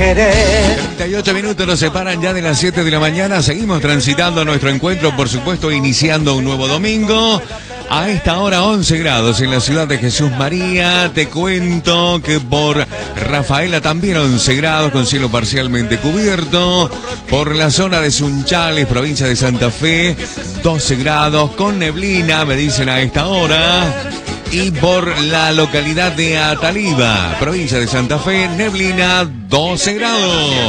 querer. 38 minutos nos separan ya de las 7 de la mañana. Seguimos transitando nuestro encuentro, por supuesto, iniciando un nuevo domingo. A esta hora 11 grados en la ciudad de Jesús María. Te cuento que por Rafaela también 11 grados con cielo parcialmente cubierto. Por la zona de Sunchales, provincia de Santa Fe, 12 grados con neblina, me dicen a esta hora. Y por la localidad de Ataliba, provincia de Santa Fe, neblina, 12 grados.